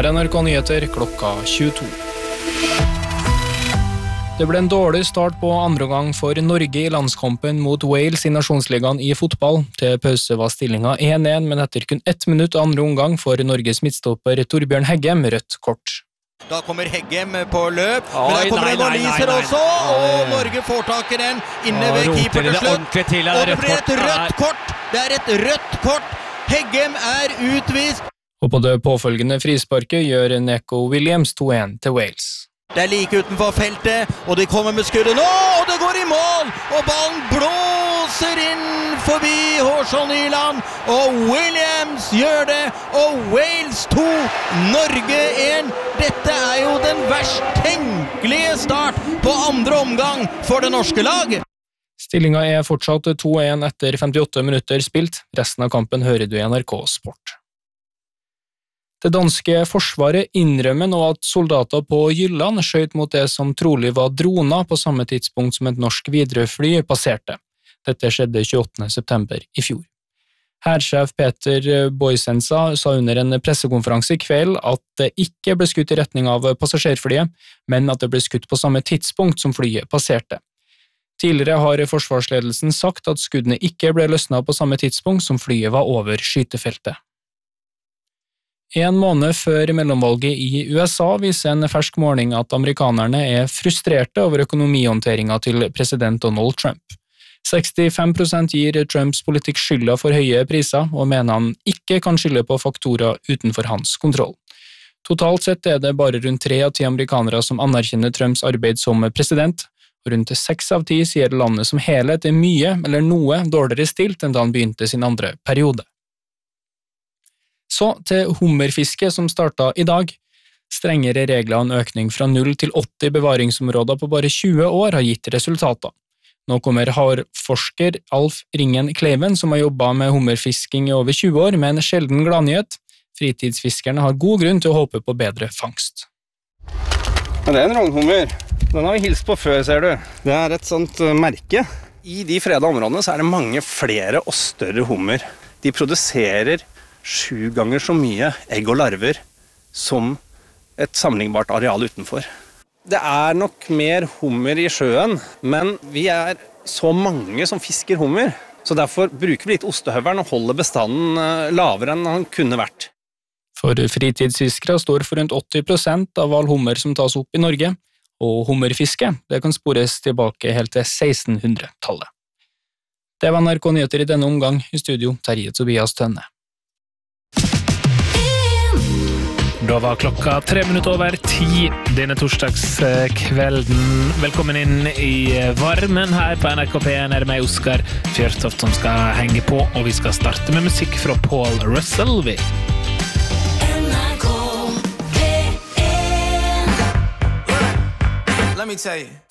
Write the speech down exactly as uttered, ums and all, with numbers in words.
Her er N R K Nyheter klokka tjueto. Det ble en dårlig start på andre gang for Norge i landskampen mot Wales i nasjonsligaen i fotball. Til pause var stillingen én én, men etter kun ett minutt andre omgang for Norges midtstopper Torbjørn Heggem rødt kort. Da kommer Heggem på løp, Oi, men der kommer nei, en nei, Aliser nei, nei. også, og Norge får tak i den inne Å, ved roter keeper det til slutt. ordentlig til, ja, Og det rødt blir et kort. rødt kort! Det er et rødt kort! Heggem er utvist! Og på det påfølgende frisparket gjør Neco Williams to én til Wales. Det er like utenfor feltet, og de kommer med skuddet nå, og det går i mål! Og ballen blåser inn forbi Hårsson Nyland, og Williams gjør det, og Wales to, Norge én. Dette er jo den verst tenkelige start på andre omgang for det norske lag. Stillingen er fortsatt to én etter femtiåtte minutter spilt. Resten av kampen hører du i N R K Sport. Det danske forsvaret innrømmer nå at soldater på Jylland skjøt mot det som trolig var droner på samme tidspunkt som et norsk Widerøe-fly passerte. Dette skjedde tjueåttende september i fjor. Hærsjef Peter Boysensa sa under en pressekonferanse i kveld at det ikke ble skutt i retning av passasjerflyet, men at det ble skutt på samme tidspunkt som flyet passerte. Tidligere har forsvarsledelsen sagt at skuddene ikke ble løsnet på samme tidspunkt som flyet var over skytefeltet. En måned før mellomvalget i U S A viser en fersk måling at amerikanerne er frustrerte over økonomihåndteringen til president Donald Trump. sekstifem prosent gir Trumps politikk skylda for høye priser, og mener han ikke kan skylde på faktorer utenfor hans kontroll. Totalt sett er det bare rundt tre av ti amerikanere som anerkjenner Trumps arbeid som president, og rundt seks av ti sier landet som helhet er mye eller noe dårligere stilt enn da han begynte sin andre periode. Så til hummerfiske som startet i dag. Strengere regler og en økning fra null til åtti bevaringsområder på bare tjue år har gitt resultater. Nå kommer havforsker Alf Ringen Kleiven, som har jobbet med hummerfisking i over tjue år, med en sjelden gladnyhet. Fritidsfiskerne har god grunn til å håpe på bedre fangst. Det er en rognhummer. Den har vi hilst på før, ser du. Det er et sånt merke. I de freda områdene så er det mange flere og større hummer. De produserer sju ganger så mye egg og larver som et sammenlignbart areal utenfor. Det er nok mer hummer i sjøen, men vi er så mange som fisker hummer, så derfor bruker vi litt ostehøveren og holder bestanden lavere enn han kunne vært. For fritidsfiskere står for rundt åtti prosent av all hummer som tas opp i Norge, og hummerfiske det kan spores tilbake helt til sekstenhundretallet. Det var N R K Nyheter i denne omgang. I studio Terje Tobias Tønne. Da var klokka tre minutter over ti denne torsdagskvelden. Velkommen inn i varmen her på N R K P en. Er det meg, Oskar Fjørtoft, som skal henge på, og vi skal starte med musikk fra Paul Russell. N R K P en. Let me tell you.